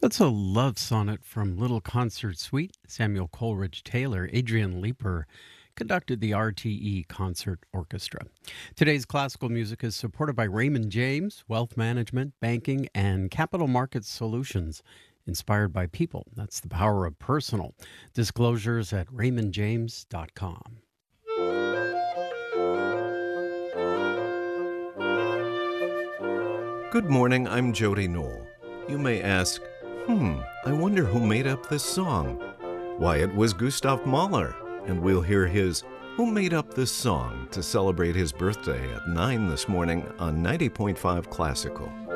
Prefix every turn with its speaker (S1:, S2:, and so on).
S1: That's a love sonnet from Little Concert Suite. Samuel Coleridge Taylor, Adrian Leeper conducted the RTE Concert Orchestra. Today's classical music is supported by Raymond James, Wealth Management, Banking, and Capital Markets Solutions. Inspired by people. That's the power of personal. Disclosures at raymondjames.com.
S2: Good morning, I'm Jody Knoll. You may ask, I wonder who made up this song? Why, it was Gustav Mahler, and we'll hear his Who Made Up This Song to celebrate his birthday at 9 this morning on 90.5 Classical.